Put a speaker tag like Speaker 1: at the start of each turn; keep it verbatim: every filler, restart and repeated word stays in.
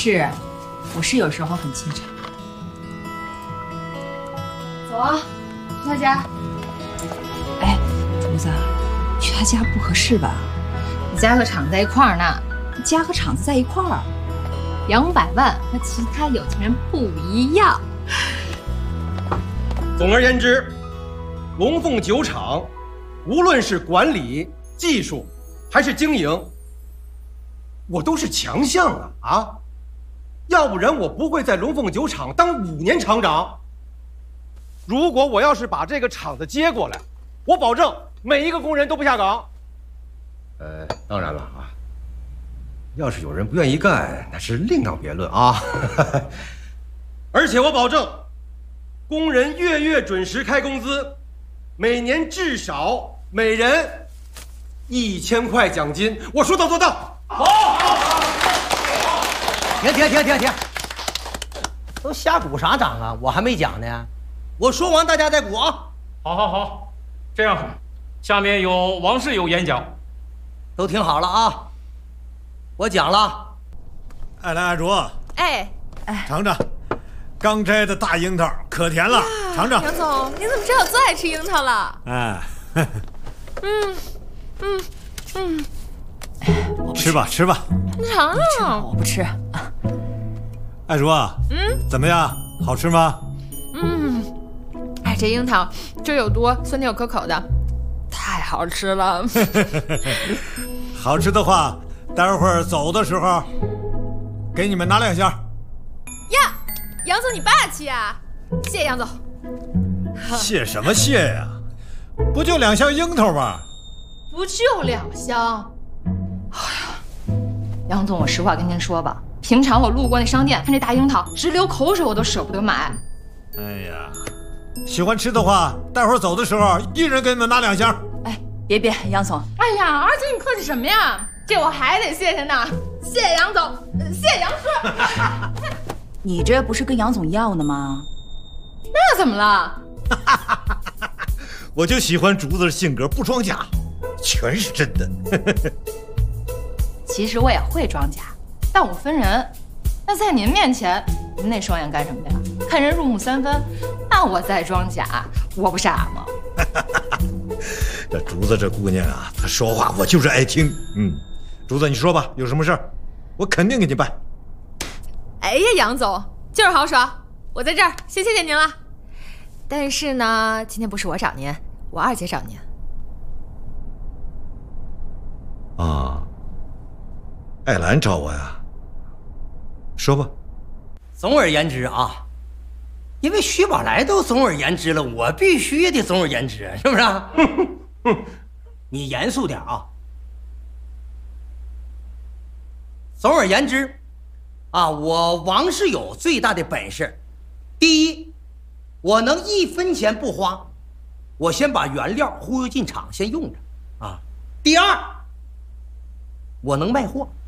Speaker 1: 是，我是有时候很清场。走啊，去他家。哎，竹子，去他家不合适吧？你家和厂子在一块儿呢。家和厂子在一块儿，两百万和其他有钱人不一样。
Speaker 2: 总而言之，龙凤酒厂，无论是管理、技术还是经营，我都是强项啊啊！要不然我不会在龙凤酒厂当五年厂长。如果我要是把这个厂子接过来，我保证每一个工人都不下岗。呃，当然了啊，要是有人不愿意干，那是另当别论啊。而且我保证，工人月月准时开工资，每年至少每人一千块奖金。我说到做到。好，
Speaker 3: 停停停停停，都瞎鼓啥掌啊？我还没讲呢，我说完大家再鼓啊。
Speaker 4: 好，好，好，这样，下面有王室友演讲。
Speaker 3: 都听好了啊，我讲了。
Speaker 5: 艾兰、艾卓，
Speaker 1: 哎
Speaker 5: 哎，尝尝刚摘的大樱桃，可甜了，尝尝。
Speaker 1: 杨总，你怎么知道我最爱吃樱桃了？
Speaker 5: 哎，
Speaker 1: 嗯嗯嗯，
Speaker 5: 吃吧吃吧，
Speaker 1: 你尝尝。我不吃。
Speaker 5: 艾卓，嗯，怎么样？好吃吗？
Speaker 1: 嗯，哎，这樱桃汁有多，酸甜又可口的，太好吃了。
Speaker 5: 好吃的话，待会儿走的时候给你们拿两箱。
Speaker 1: 呀，杨总你霸气啊！谢谢杨总。
Speaker 5: 谢什么谢呀？不就两箱樱桃吗？
Speaker 1: 不就两箱？哎呀，杨总，我实话跟您说吧，平常我路过那商店看这大樱桃，直流口水我都舍不得买。
Speaker 5: 哎呀，喜欢吃的话，待会儿走的时候一人给你们拿两箱。
Speaker 1: 哎，别别，杨总。哎呀，二姐你客气什么呀？这我还得谢谢呢，谢谢杨总，谢谢杨叔。
Speaker 6: 你这不是跟杨总要的吗？
Speaker 1: 那怎么了？
Speaker 5: 我就喜欢竹子的性格，不装假，全是真的。
Speaker 1: 其实我也会装假，但我分人。那在您面前，您那双眼干什么呀？看人入木三分。那我再装假，我不傻吗？
Speaker 5: 这竹子这姑娘啊，她说话我就是爱听。嗯，竹子你说吧，有什么事儿，我肯定给你办。
Speaker 1: 哎呀，杨总，就是豪爽，我在这儿先谢谢您了。但是呢，今天不是我找您，我二姐找您。
Speaker 5: 啊，艾兰找我呀？说吧。
Speaker 3: 总而言之啊，因为徐宝来都总而言之了，我必须也得总而言之，是不是？你严肃点啊。总而言之，啊，我王世友最大的本事，第一，我能一分钱不花，我先把原料忽悠进厂，先用着啊。第二，我能卖货。